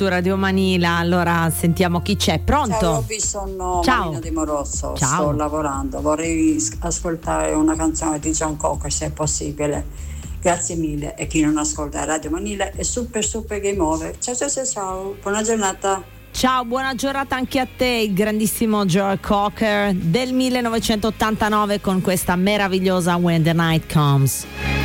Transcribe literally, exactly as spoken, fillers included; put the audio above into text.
su Radio Manila. Allora sentiamo chi c'è. Pronto? Ciao Robby, sono Ciao. Marina Di Morosso. Ciao. Sto lavorando, vorrei s- ascoltare una canzone di John Cocker se è possibile. Grazie mille, e chi non ascolta Radio Manila è super super game over. Ciao ciao ciao ciao, buona giornata. Ciao, buona giornata anche a te, il grandissimo Joe Cocker del millenovecentottantanove con questa meravigliosa When the Night Comes.